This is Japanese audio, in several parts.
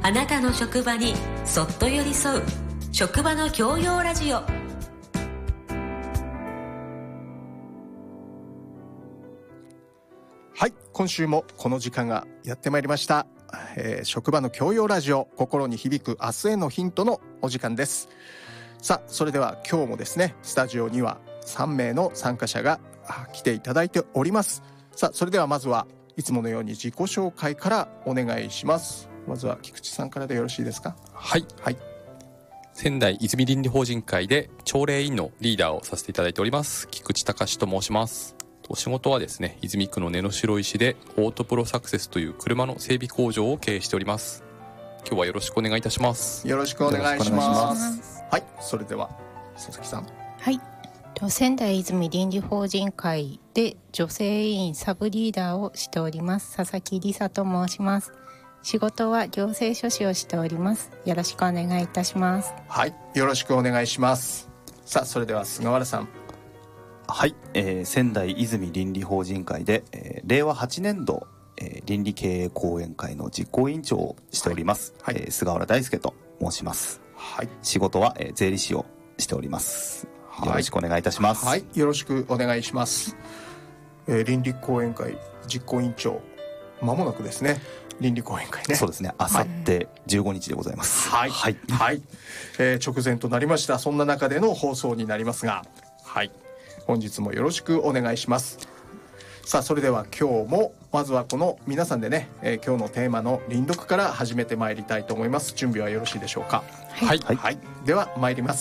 あなたの職場にそっと寄り添う職場の教養ラジオ。 はい、今週もこの時間がやってまいりました、職場の教養ラジオ、心に響く明日へのヒントのお時間です。さあ、それでは今日もですね、スタジオには3名の参加者が来ていただいております。さあ、それではまずはいつものように自己紹介からお願いします。まずは菊池さんからでよろしいですか。 はい、 はい、 仙台泉倫理法人会で朝礼委員のリーダーをさせていただいております菊池隆と申します。仕事はですね、泉区の根代石でオートプロサクセスという車の整備工場を経営しております。今日はよろしくお願いいたします。 よろしくお願いします。はい、それでは佐々木さん。 はい、仙台泉倫理法人会で女性委員サブリーダーをしております佐々木梨沙と申します。仕事は行政書士をしております。よろしくお願いいたします。 はい、よろしくお願いします。さあ、それでは菅原さん。 はい、仙台泉倫理法人会で、令和8年度、倫理経営講演会の実行委員長をしております、はい、菅原大輔と申します。はい、仕事は、税理士をしております。よろしくお願いいたします。 はい、よろしくお願いします。倫理講演会実行委員長、間もなくですね、倫理講演会ね。 そうですね、あさって15日でございます。 はい、はいはい、直前となりました。そんな中での放送になりますが、はい、本日もよろしくお願いします。さあ、それでは今日もまずはこの皆さんでね、今日のテーマの輪読から始めてまいりたいと思います。準備はよろしいでしょうか。 はい、 はいはい、では参ります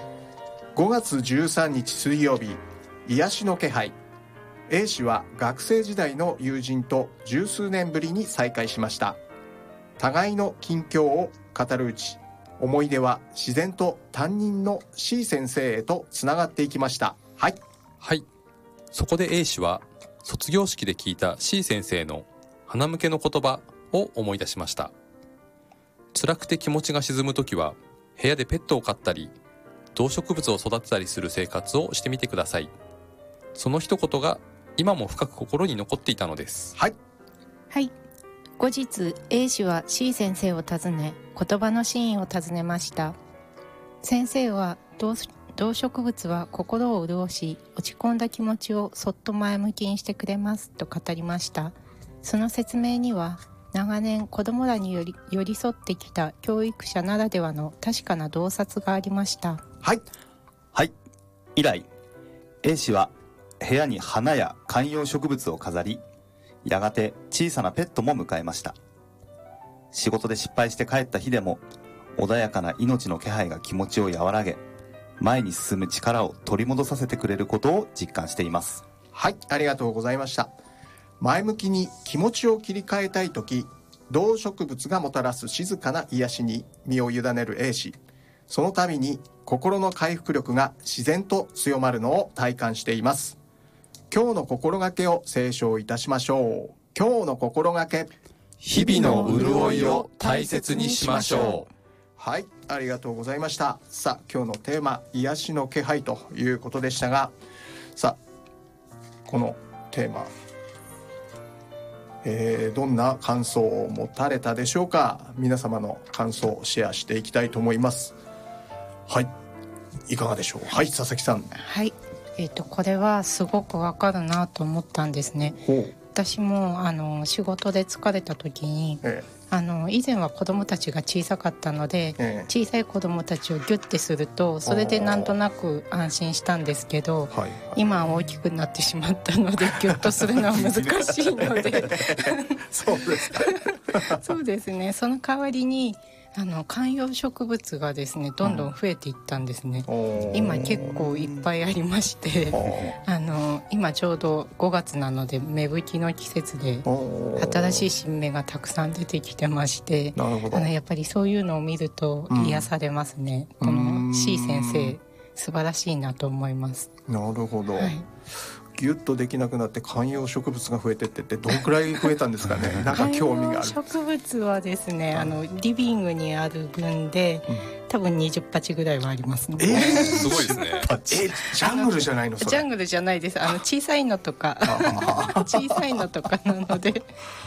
。5月13日水曜日、癒しの気配。A 氏は学生時代の友人と十数年ぶりに再会しました。互いの近況を語るうち、思い出は自然と担任の C 先生へとつながっていきました。はい、 はい、そこで A 氏は卒業式で聞いた C 先生の花向けの言葉を思い出しました。辛くて気持ちが沈むときは部屋でペットを飼ったり動植物を育てたりする生活をしてみてください。その一言が今も深く心に残っていたのです。 はい、 はい、後日 A 氏は C 先生を訪ね、言葉の真意を尋ねました。先生は動植物は心を潤し、落ち込んだ気持ちをそっと前向きにしてくれますと語りました。その説明には長年子どもらに寄り添ってきた教育者ならではの確かな洞察がありました。 はい、 はい、以来 A 氏は部屋に花や観葉植物を飾り、やがて小さなペットも迎えました。仕事で失敗して帰った日でも穏やかな命の気配が気持ちを和らげ、前に進む力を取り戻させてくれることを実感しています。 はい、ありがとうございました。前向きに気持ちを切り替えたいとき、動植物がもたらす静かな癒しに身を委ねる A 氏。その度に心の回復力が自然と強まるのを体感しています。今日の心がけを斉唱いたしましょう。今日の心がけ、 日々の潤いを大切にしましょう。 はい、ありがとうございました。さあ、今日のテーマ、癒しの気配ということでしたが、さあ、このテーマ、どんな感想を持たれたでしょうか。皆様の感想をシェアしていきたいと思います。はい、いかがでしょう。はい、佐々木さん。 はい、これはすごくわかるなと思ったんですね。私も仕事で疲れた時に、以前は子どもたちが小さかったので、小さい子どもたちをギュッてするとそれでなんとなく安心したんですけど、今は大きくなってしまったのでギュッとするのは難しいのでそうですか。 そうですね、その代わりに観葉植物がですねどんどん増えていったんですね。今結構いっぱいありまして今ちょうど5月なので芽吹きの季節で新しい新芽がたくさん出てきてまして、やっぱりそういうのを見ると癒されますね。この C 先生素晴らしいなと思います。 なるほど、はい、ギュッとできなくなって観葉植物が増えてってどのくらい増えたんですかね。なんか興味がある。 観葉植物はですねリビングにある分で、多分20鉢ぐらいはありますね。 すごいですね。 ジャングルじゃないのそれ。 ジャングルじゃないです。小さいのとか小さいのとかなので